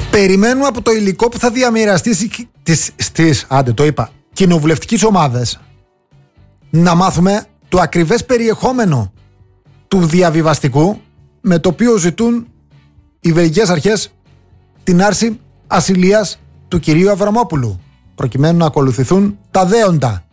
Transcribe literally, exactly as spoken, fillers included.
Περιμένουμε από το υλικό που θα διαμοιραστεί στις, στις, άντε το είπα, κοινοβουλευτικές ομάδες να μάθουμε το ακριβές περιεχόμενο του διαβιβαστικού με το οποίο ζητούν οι βελγικές αρχές την άρση ασυλίας του κυρίου Αβραμόπουλου, προκειμένου να ακολουθηθούν τα δέοντα.